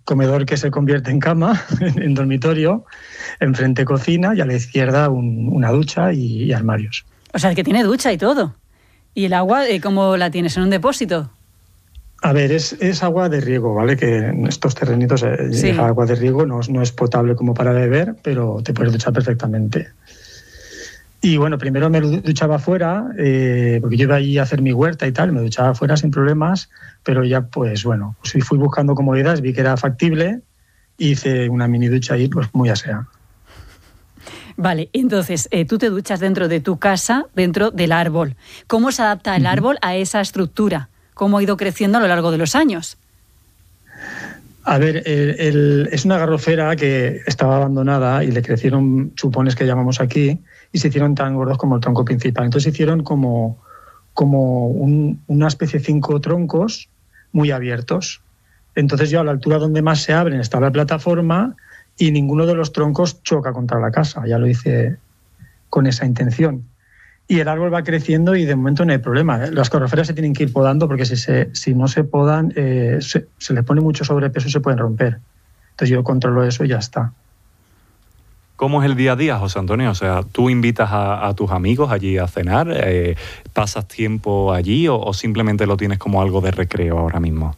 comedor que se convierte en cama, en dormitorio, enfrente cocina y a la izquierda una ducha y armarios. O sea, que tiene ducha y todo. ¿Y el agua cómo la tienes? ¿En un depósito? A ver, es agua de riego, ¿vale? Que en estos terrenitos llega agua de riego, no es potable como para beber, pero te puedes duchar perfectamente. Y bueno, primero me duchaba afuera, porque yo iba allí a hacer mi huerta y tal, me duchaba afuera sin problemas, pero ya pues bueno, fui buscando comodidades, vi que era factible, hice una mini ducha ahí, pues muy asea. Vale, entonces tú te duchas dentro de tu casa, dentro del árbol. ¿Cómo se adapta el árbol a esa estructura? ¿Cómo ha ido creciendo a lo largo de los años? A ver, es una garrofera que estaba abandonada y le crecieron chupones que llamamos aquí y se hicieron tan gordos como el tronco principal. Entonces hicieron como una especie de 5 troncos muy abiertos. Entonces yo a la altura donde más se abren está la plataforma y ninguno de los troncos choca contra la casa. Ya lo hice con esa intención. Y el árbol va creciendo y de momento no hay problema. Las garroferas se tienen que ir podando porque si no se podan, se les pone mucho sobrepeso y se pueden romper. Entonces yo controlo eso y ya está. ¿Cómo es el día a día, José Antonio? O sea, ¿tú invitas a tus amigos allí a cenar? ¿Pasas tiempo allí o simplemente lo tienes como algo de recreo ahora mismo?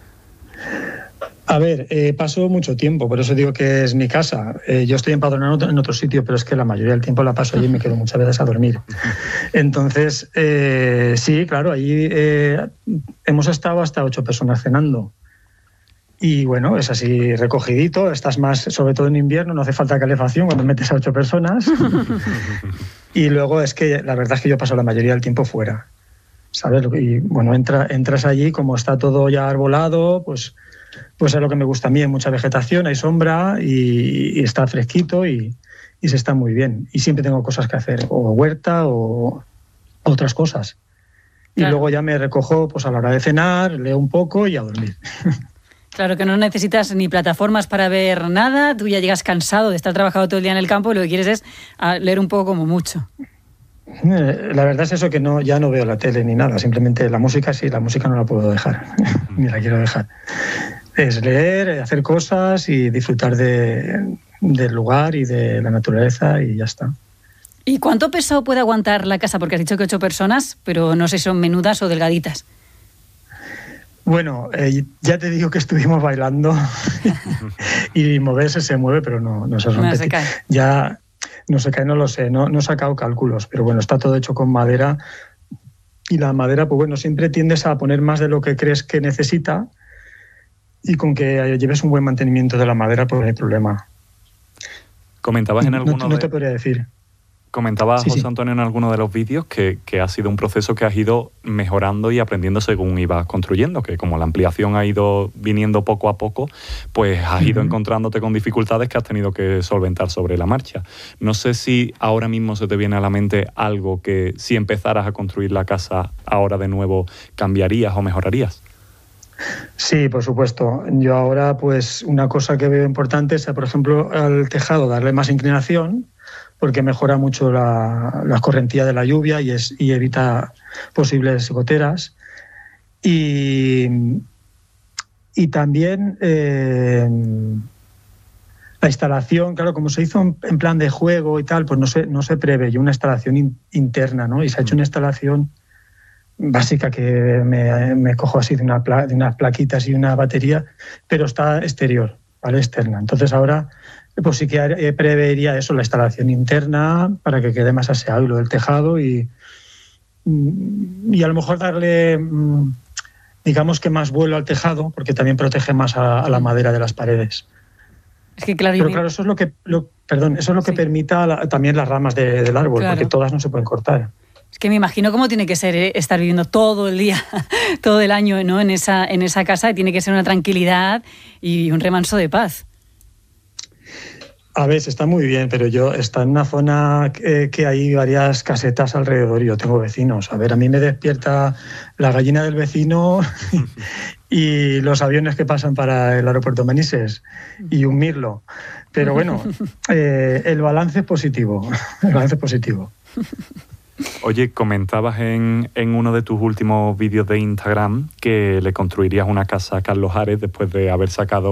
A ver, paso mucho tiempo, por eso digo que es mi casa. Yo estoy empadronado en otro sitio, pero es que la mayoría del tiempo la paso allí y me quedo muchas veces a dormir. Entonces, sí, claro, allí hemos estado hasta 8 personas cenando. Y bueno, es así recogidito, estás más, sobre todo en invierno, no hace falta calefacción cuando metes a 8 personas. Y luego es que la verdad es que yo paso la mayoría del tiempo fuera, ¿sabes? Y bueno, entras allí, como está todo ya arbolado, pues es lo que me gusta a mí, hay mucha vegetación, hay sombra y está fresquito y se está muy bien. Y siempre tengo cosas que hacer, o huerta o otras cosas. Y luego ya me recojo pues a la hora de cenar, leo un poco y a dormir. Claro que no necesitas ni plataformas para ver nada, tú ya llegas cansado de estar trabajando todo el día en el campo y lo que quieres es leer un poco como mucho. La verdad es eso, que ya no veo la tele ni nada, simplemente la música sí, la música no la puedo dejar, ni la quiero dejar. Es leer, hacer cosas y disfrutar del lugar y de la naturaleza y ya está. ¿Y cuánto peso puede aguantar la casa? Porque has dicho que 8 personas, pero no sé si son menudas o delgaditas. Bueno, ya te digo que estuvimos bailando y moverse se mueve, pero no se rompe. No se cae. Ya no se cae, no lo sé, no he sacado cálculos, pero bueno, está todo hecho con madera y la madera, pues bueno, siempre tiendes a poner más de lo que crees que necesita y con que lleves un buen mantenimiento de la madera, pues no hay problema. Comentabas en alguno no te podría decir. Comentaba Sí, José Antonio en alguno de los vídeos que ha sido un proceso que has ido mejorando y aprendiendo según ibas construyendo, que como la ampliación ha ido viniendo poco a poco, pues has ido encontrándote con dificultades que has tenido que solventar sobre la marcha. No sé si ahora mismo se te viene a la mente algo que si empezaras a construir la casa ahora de nuevo cambiarías o mejorarías. Sí, por supuesto. Yo ahora, pues una cosa que veo importante es, por ejemplo, al tejado darle más inclinación, porque mejora mucho la escorrentía de la lluvia y evita posibles goteras. Y también la instalación, claro, como se hizo en plan de juego y tal, pues no se prevé una instalación interna, ¿no? Y se ha hecho una instalación básica que me cojo así de unas plaquitas y una batería, pero está exterior, ¿vale? Externa. Entonces ahora pues sí que prevería eso, la instalación interna para que quede más aseado y lo del tejado y a lo mejor darle, digamos que más vuelo al tejado, porque también protege más a la madera de las paredes. Es que claro, pero claro, eso es lo que permita también las ramas del árbol, claro, porque todas no se pueden cortar. Es que me imagino cómo tiene que ser estar viviendo todo el día, todo el año, ¿no? en esa casa, y tiene que ser una tranquilidad y un remanso de paz. A ver, está muy bien, pero está en una zona que hay varias casetas alrededor y yo tengo vecinos. A ver, a mí me despierta la gallina del vecino y los aviones que pasan para el aeropuerto Manises y un mirlo. Pero bueno, el balance es positivo. El balance es positivo. Oye, comentabas en uno de tus últimos vídeos de Instagram que le construirías una casa a Carlos Ares después de haber sacado